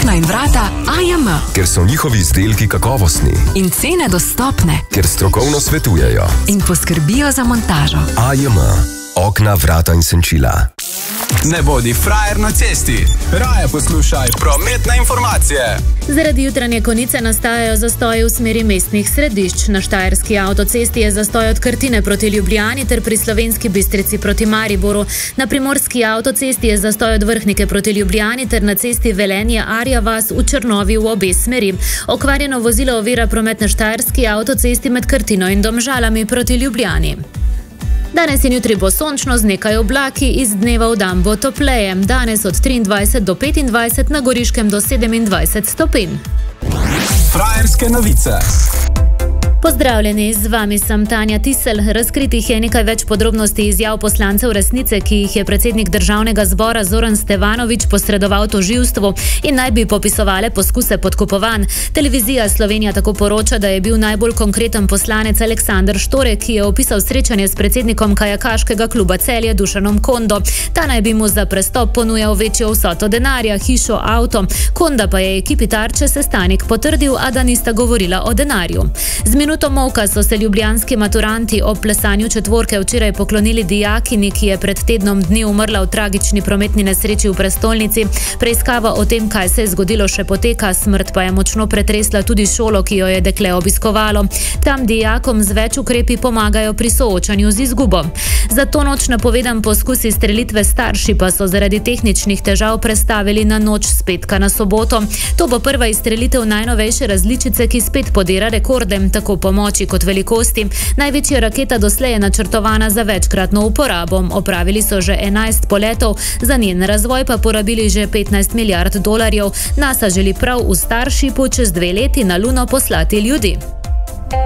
Okna in vrata AJM. Ker so njihovi izdelki kakovostni. In cene dostopne. Ker strokovno svetujejo. In poskrbijo za montažo. AJM. Okna, vrata in senčila. Ne bodi frajer na cesti. Raje poslušaj prometne informacije. Zaradi jutranje konice nastajajo zastoji v smeri mestnih središč. Na Štajerski avtocesti je zastoj od Krtine proti Ljubljani ter pri Slovenski Bistrici proti Mariboru. Na Primorski avtocesti je zastoj od Vrhnike proti Ljubljani ter na cesti Velenje-Arja vas v Črnovi v obe smeri. Okvarjeno vozilo ovira promet na Štajerski avtocesti med Krtino in Domžalami proti Ljubljani. Danes in jutri bo sončno z nekaj oblaki, iz dneva v dan bo topleje. Danes od 23 do 25, na Goriškem do 27 stopinj. Frajerske novice. Pozdravljeni, z vami sem Tanja Tisel. Razkritih je nekaj več podrobnosti izjav poslancev Resnice, ki jih je predsednik Državnega zbora Zoran Stevanović posredoval tožilstvu in naj bi popisovale poskuse podkupovanj. Televizija Slovenija tako poroča, da je bil najbolj konkreten poslanec Aleksander Štore, ki je opisal srečanje s predsednikom kajakaškega kluba Celje Dušanom Kondo. Ta naj bi mu za prestop ponujal večjo vsoto denarja, hišo, avto. Konda pa je ekipi Tarče sestanek potrdil, a da nista govorila o denarju. Z minuto molka so se ljubljanski maturanti ob plesanju četvorke včeraj poklonili dijakini, ki je pred tednom dni umrla v tragični prometni nesreči v prestolnici. Preiskava o tem, kaj se je zgodilo, še poteka, smrt pa je močno pretresla tudi šolo, ki jo je dekle obiskovalo. Tam dijakom z več ukrepi pomagajo pri soočanju z izgubo. Za to noč napovedan poskusi strelitve starši pa so zaradi tehničnih težav prestavili na noč s petka na soboto. To bo prva izstrelitev najnovejše različice, ki spet podira rekorde, tako po moči kot velikosti. Največja raketa doslej je načrtovana za večkratno uporabo. Opravili so že 11 poletov, za njen razvoj pa porabili že 15 milijard dolarjev. NASA želi prav v Starshipu čez 2 leti na Luno poslati ljudi.